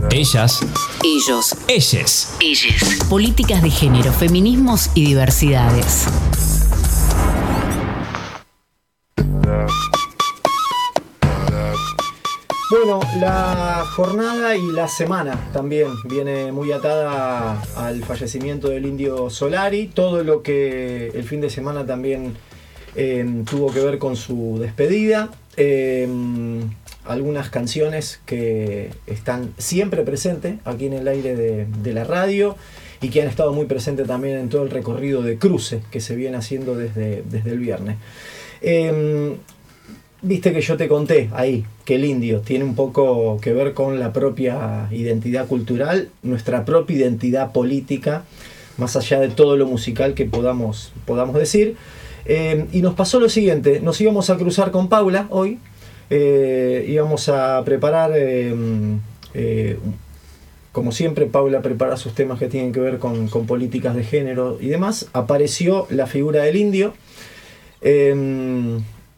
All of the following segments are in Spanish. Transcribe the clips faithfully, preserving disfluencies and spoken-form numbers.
Ellas. Ellos. Ellas. Ellas. Políticas de género, feminismos y diversidades. Bueno, la jornada y la semana también viene muy atada al fallecimiento del Indio Solari. Todo lo que el fin de semana también eh, tuvo que ver con su despedida. Eh, algunas canciones que están siempre presentes aquí en el aire de, de la radio y que han estado muy presentes también en todo el recorrido de cruce que se viene haciendo desde, desde el viernes. Eh, Viste que yo te conté ahí que el indio tiene un poco que ver con la propia identidad cultural, nuestra propia identidad política, más allá de todo lo musical que podamos, podamos decir. Eh, y nos pasó lo siguiente, nos íbamos a cruzar con Paula hoy, eh, íbamos a preparar, eh, eh, como siempre Paula prepara sus temas que tienen que ver con, con políticas de género y demás, apareció la figura del indio. Eh,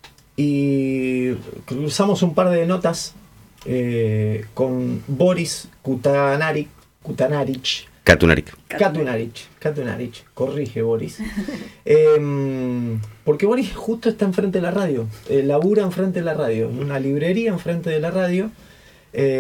Y cruzamos un par de notas eh, con Boris Kutanaric, Kutanaric. Katunaric. Katunaric. Katunaric. Corrige, Boris. Eh, porque Boris justo está enfrente de la radio. Eh, labura enfrente de la radio. En una librería enfrente de la radio. Eh,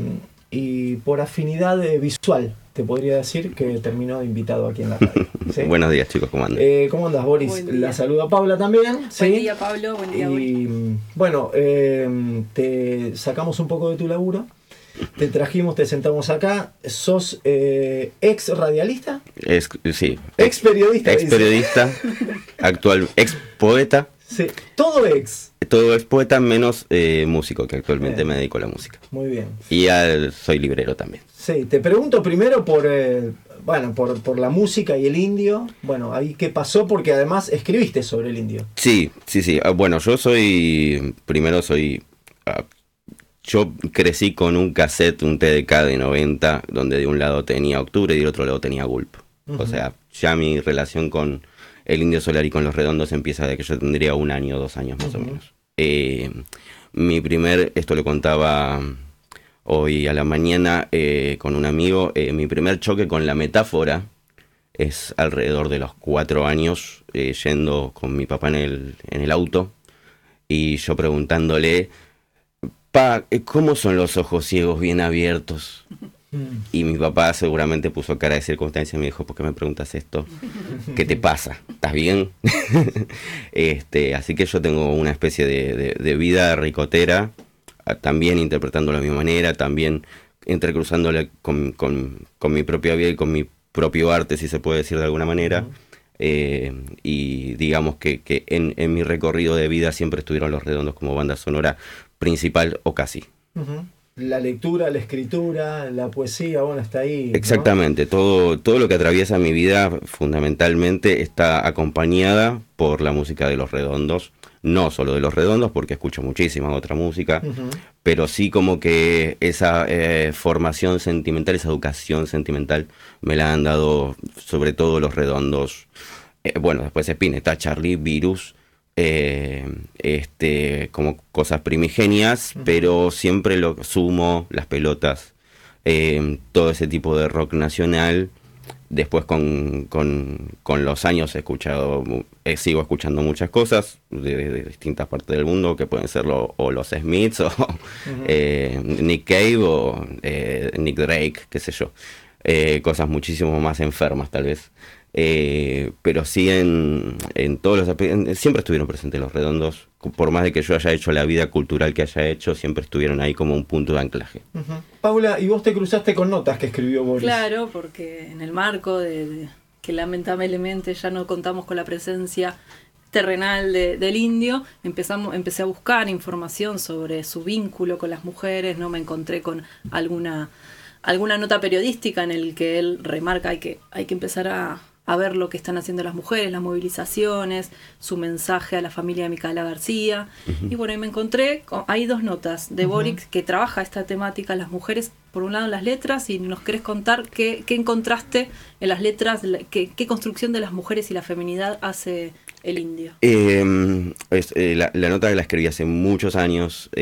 y por afinidad visual, te podría decir que terminó de invitado aquí en la radio. ¿Sí? Buenos días, chicos, ¿cómo andan? Eh, ¿Cómo andas, Boris? La saluda Paula también. ¿Sí? Buen día, Pablo. Buen día, Boris. Y bueno, eh, te sacamos un poco de tu laburo. Te trajimos, te sentamos acá. ¿Sos eh, ex radialista? Es, sí. Ex periodista. Ex periodista, actual ex poeta. Sí, todo ex. Todo ex poeta menos eh, músico, que actualmente bien. Me dedico a la música. Muy bien. Y al, soy librero también. Sí, te pregunto primero por, eh, bueno, por, por la música y el indio. Bueno, ahí qué pasó, porque además escribiste sobre el indio. Sí, sí, sí. Bueno, yo soy, primero soy, uh, yo crecí con un cassette, un T D K de noventa, donde de un lado tenía Octubre y del otro lado tenía Gulp. Uh-huh. O sea, ya mi relación con el Indio Solari y con Los Redondos empieza de que yo tendría un año, dos años más uh-huh. o menos. Eh, mi primer, esto lo contaba hoy a la mañana eh, con un amigo, eh, mi primer choque con la metáfora es alrededor de los cuatro años, eh, yendo con mi papá en el, en el auto y yo preguntándole, pa, ¿cómo son los ojos ciegos bien abiertos? Y mi papá seguramente puso cara de circunstancia y me dijo, ¿por qué me preguntas esto? ¿Qué te pasa? ¿Estás bien? este, así que yo tengo una especie de, de, de vida ricotera, también interpretándolo a mi manera, también entrecruzándole con, con, con mi propia vida y con mi propio arte, si se puede decir de alguna manera. Uh-huh. eh, y digamos que, que en, en mi recorrido de vida siempre estuvieron Los Redondos como banda sonora principal o casi. Uh-huh. La lectura, la escritura, la poesía, bueno, está ahí, ¿no? Exactamente, todo, todo lo que atraviesa mi vida fundamentalmente está acompañada por la música de Los Redondos. No solo de Los Redondos, porque escucho muchísima otra música, uh-huh. pero sí como que esa eh, formación sentimental, esa educación sentimental me la han dado sobre todo Los Redondos. Eh, bueno, después Spinetta, Charlie, Virus, eh, este, como cosas primigenias, uh-huh. pero siempre lo sumo, Las Pelotas, eh, todo ese tipo de rock nacional. Después con, con, con los años he escuchado, eh, sigo escuchando muchas cosas de, de distintas partes del mundo, que pueden ser lo, o los Smiths, o uh-huh. eh, Nick Cave, o eh, Nick Drake, qué sé yo. Eh, cosas muchísimo más enfermas tal vez. Eh, pero sí en, en todos los aspectos, siempre estuvieron presentes Los Redondos, por más de que yo haya hecho la vida cultural que haya hecho, siempre estuvieron ahí como un punto de anclaje. Uh-huh. Paula, ¿y vos te cruzaste con notas que escribió Boris? Claro, porque en el marco de, de que lamentablemente ya no contamos con la presencia terrenal de, del indio, empezamos, empecé a buscar información sobre su vínculo con las mujeres, no me encontré con alguna, alguna nota periodística en el que él remarca hay que, hay que empezar a a ver lo que están haciendo las mujeres, las movilizaciones, su mensaje a la familia de Micaela García. Uh-huh. Y bueno, y me encontré, con, hay dos notas de uh-huh. Boris que trabaja esta temática, las mujeres, por un lado en las letras, y nos querés contar qué, qué encontraste en las letras, qué, qué construcción de las mujeres y la feminidad hace el indio. Eh, es, eh, la, la nota que la escribí hace muchos años,